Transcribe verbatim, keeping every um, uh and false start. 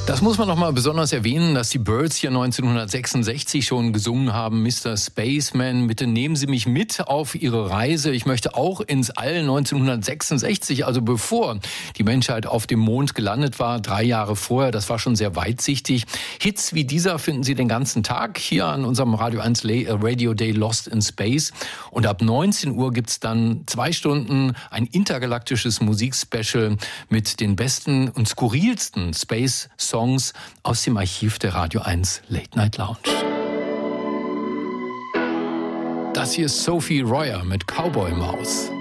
Das muss man noch mal besonders erwähnen, dass die Byrds hier neunzehnhundertsechsundsechzig schon gesungen haben. Mister Spaceman, bitte nehmen Sie mich mit auf Ihre Reise. Ich möchte auch ins All. neunzehnhundertsechsundsechzig, also bevor die Menschheit auf dem Mond gelandet war, drei Jahre vorher. Das war schon sehr weitsichtig. Hits wie dieser finden Sie den ganzen Tag hier an unserem Radio eins Radio Day Lost in Space. Und ab neunzehn Uhr gibt's dann zwei Stunden ein intergalaktisches Musikspecial mit den besten und skurrilsten Space-Songs aus dem Archiv der Radio eins Late Night Lounge. Das hier ist Sophie Royer mit Cowboy Maus.